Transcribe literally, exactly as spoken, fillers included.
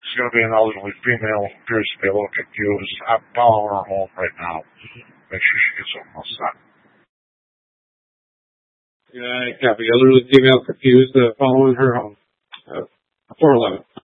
She's going to be an elderly female, appears to be a little confused. I'm following her home right now. Make sure she gets home all set. Yeah, copy. Elderly female confused, uh, following her home. Uh, four eleven.